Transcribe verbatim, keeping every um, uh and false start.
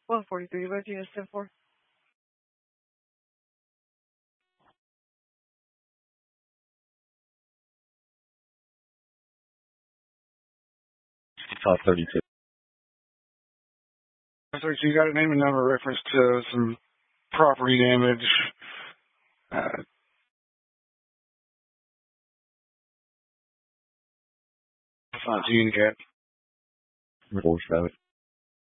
one forty-three, what did you send for? five thirty-two. So you got a name and number reference to some property damage. Uh, it's not to you, Cat. Four seven.